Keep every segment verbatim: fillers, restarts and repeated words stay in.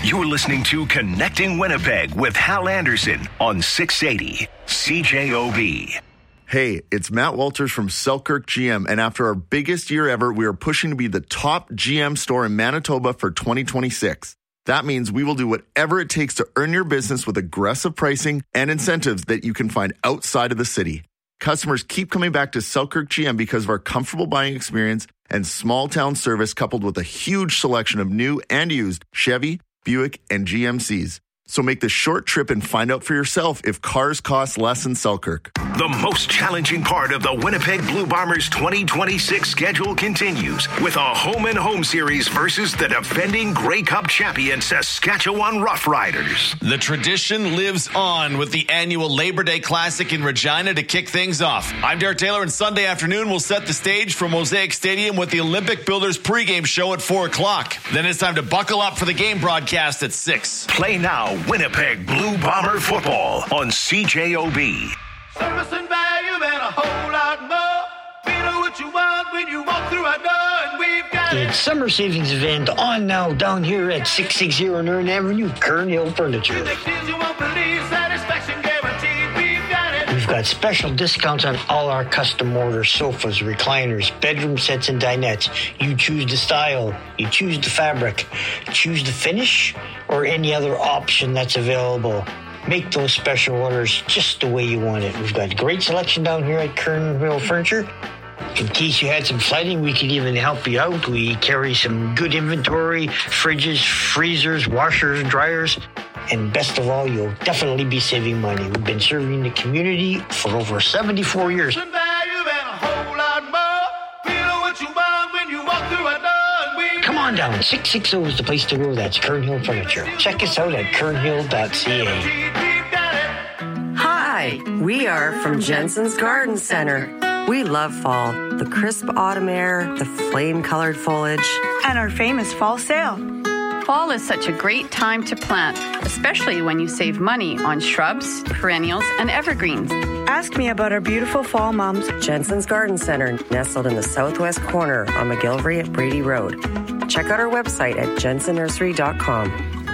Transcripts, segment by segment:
You're listening to Connecting Winnipeg with Hal Anderson on six eighty C J O B. Hey, it's Matt Walters from Selkirk G M, and after our biggest year ever, we are pushing to be the top G M store in Manitoba for twenty twenty-six. That means we will do whatever it takes to earn your business with aggressive pricing and incentives that you can find outside of the city. Customers keep coming back to Selkirk G M because of our comfortable buying experience and small town service, coupled with a huge selection of new and used Chevy, Buick, and G M Cs. So make the short trip and find out for yourself if cars cost less in Selkirk. The most challenging part of the Winnipeg Blue Bombers twenty twenty-six schedule continues with a home and home series versus the defending Grey Cup champion Saskatchewan Roughriders. The tradition lives on with the annual Labor Day Classic in Regina to kick things off. I'm Derek Taylor, and Sunday afternoon we'll set the stage for Mosaic Stadium with the Olympic Builders pregame show at four o'clock. Then it's time to buckle up for the game broadcast at six. Play now, Winnipeg Blue Bomber football on C J O B. Service and value and a whole lot more. We know what you want when you walk through our door, and we've got It's summer savings event on now down here at six sixty Nern Avenue, Kern Hill Furniture. the kids you won't believe, satisfaction guaranteed. We've got it. We've got special discounts on all our custom order sofas, recliners, bedroom sets, and dinettes. You choose the style, you choose the fabric, choose the finish, or any other option that's available. Make those special orders just the way you want it. We've got great selection down here at Kern Hill Furniture. In case you had some flooding, we could even help you out. We carry some good inventory, fridges, freezers, washers, dryers. And best of all, you'll definitely be saving money. We've been serving the community for over seventy-four years. And value and a whole lot more. We know what you want when you walk through our door, and we've Come on down. six sixty is the place to go. That's Kern Hill Furniture. Check us out at kernhill dot c a. We've got it. Hi, we are from Jensen's Garden Center. We love fall, the crisp autumn air, the flame-colored foliage. And our famous fall sale. Fall is such a great time to plant, especially when you save money on shrubs, perennials, and evergreens. Ask me about our beautiful fall mums. Jensen's Garden Center, nestled in the southwest corner on McGillivray at Brady Road. Check out our website at jensen nursery dot com.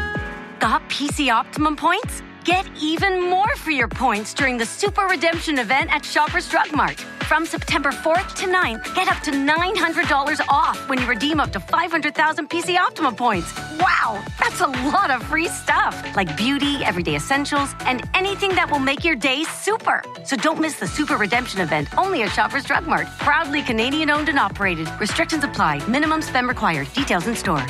Got P C Optimum points? Get even more for your points during the Super Redemption event at Shoppers Drug Mart. From September fourth to ninth, get up to nine hundred dollars off when you redeem up to five hundred thousand P C Optimum points. Wow, that's a lot of free stuff, like beauty, everyday essentials, and anything that will make your day super. So don't miss the Super Redemption event only at Shoppers Drug Mart. Proudly Canadian owned and operated. Restrictions apply. Minimum spend required. Details in store.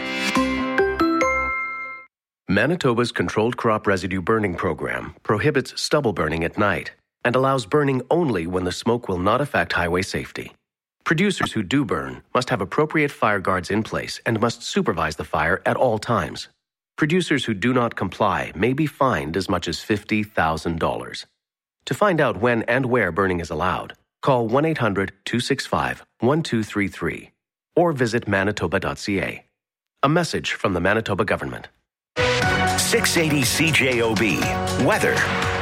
Manitoba's Controlled Crop Residue Burning Program prohibits stubble burning at night and allows burning only when the smoke will not affect highway safety. Producers who do burn must have appropriate fire guards in place and must supervise the fire at all times. Producers who do not comply may be fined as much as fifty thousand dollars. To find out when and where burning is allowed, call one eight hundred two six five one two three three or visit manitoba dot c a. A message from the Manitoba government. six eighty C J O B. Weather.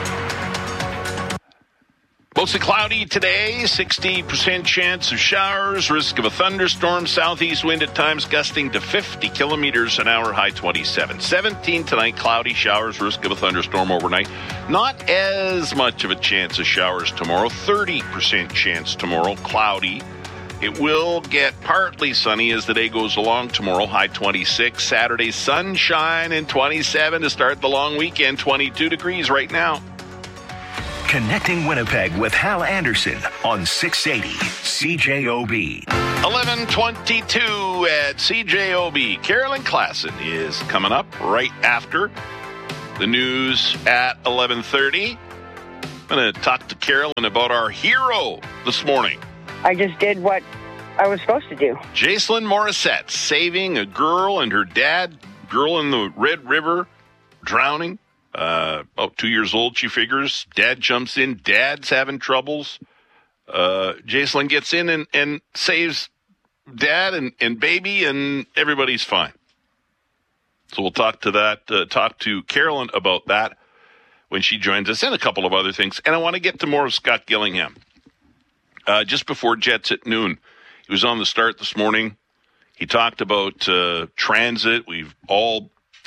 Mostly cloudy today, sixty percent chance of showers, risk of a thunderstorm, southeast wind at times gusting to fifty kilometers an hour, high twenty-seven. seventeen tonight, cloudy showers, risk of a thunderstorm overnight. Not as much of a chance of showers tomorrow, thirty percent chance tomorrow, cloudy. It will get partly sunny as the day goes along tomorrow, high twenty-six. Saturday, sunshine and twenty-seven to start the long weekend, twenty-two degrees right now. Connecting Winnipeg with Hal Anderson on six eighty C J O B. eleven twenty-two at C J O B. Carolyn Klassen is coming up right after the news at eleven thirty. I'm going to talk to Carolyn about our hero this morning. I just did what I was supposed to do. Jacelyn Morissette saving a girl and her dad, girl in the Red River, drowning. Uh, about two years old, she figures. Dad jumps in. Dad's having troubles. Uh, Jacelyn gets in and, and saves dad and, and baby, and everybody's fine. So we'll talk to that, uh, talk to Carolyn about that when she joins us, and a couple of other things. And I want to get to more of Scott Gillingham. Uh, just before Jets at noon, he was on the start this morning. He talked about uh, transit. We've all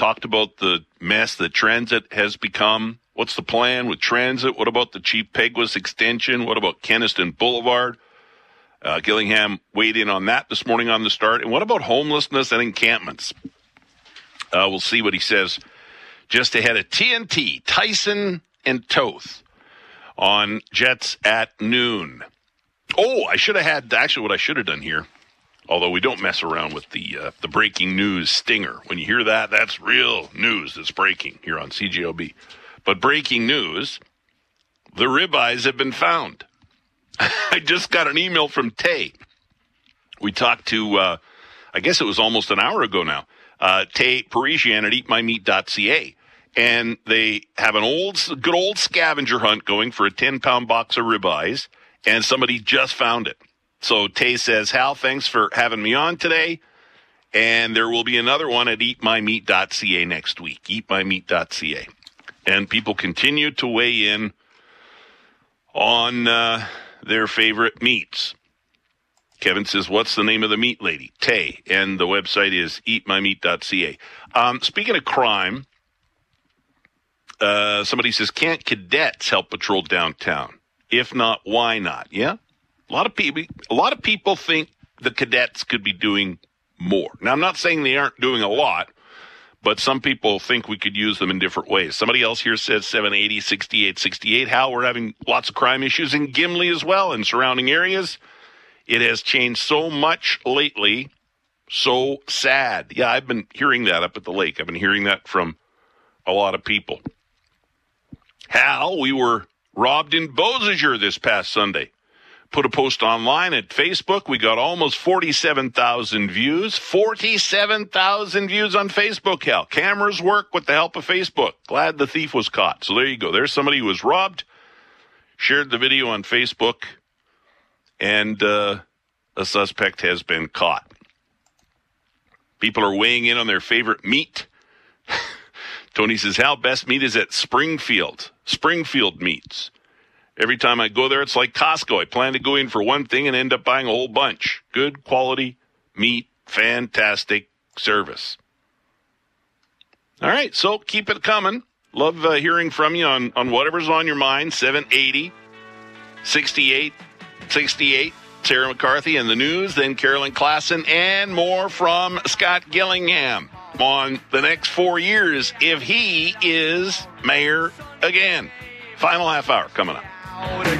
talked about the mess that transit has become. What's the plan with transit? What about the Chief Peguis extension? What about Kenaston Boulevard? Uh, Gillingham weighed in on that this morning on the start. And what about homelessness and encampments? Uh, we'll see what he says just ahead of T N T, Tyson and Toth on Jets at noon. Oh, I should have had, actually what I should have done here, although we don't mess around with the uh, the breaking news stinger. When you hear that, that's real news that's breaking here on C J O B. But breaking news, the ribeyes have been found. I just got an email from Tay. We talked to, uh, I guess it was almost an hour ago now, uh, Tay Parisian at eat my meat dot c a. And they have an old, good old scavenger hunt going for a ten-pound box of ribeyes, and somebody just found it. So Tay says, Hal, thanks for having me on today. And there will be another one at eat my meat dot c a next week, eat my meat dot c a. And people continue to weigh in on uh, their favorite meats. Kevin says, what's the name of the meat lady? Tay. And the website is eat my meat dot c a. Um, speaking of crime, uh, somebody says, can't cadets help patrol downtown? If not, why not? Yeah? A lot of people, a lot of people think the cadets could be doing more. Now, I'm not saying they aren't doing a lot, but some people think we could use them in different ways. Somebody else here says seven eighty, sixty-eight sixty-eight. Hal, we're having lots of crime issues in Gimli as well and surrounding areas. It has changed so much lately. So sad. Yeah, I've been hearing that up at the lake. I've been hearing that from a lot of people. Hal, we were robbed in Beausejour this past Sunday. Put a post online at Facebook. We got almost forty-seven thousand views. forty-seven thousand views on Facebook, Hal. Cameras work with the help of Facebook. Glad the thief was caught. So there you go. There's somebody who was robbed, shared the video on Facebook, and uh, a suspect has been caught. People are weighing in on their favorite meat. Tony says, Hal, best meat is at Springfield. Springfield Meats. Every time I go there, it's like Costco. I plan to go in for one thing and end up buying a whole bunch. Good quality meat, fantastic service. All right, so keep it coming. Love uh, hearing from you on, on whatever's on your mind. seven eighty, sixty-eight sixty-eight. Sarah McCarthy and the news, then Carolyn Klassen, and more from Scott Gillingham on the next four years if he is mayor again. Final half hour coming up.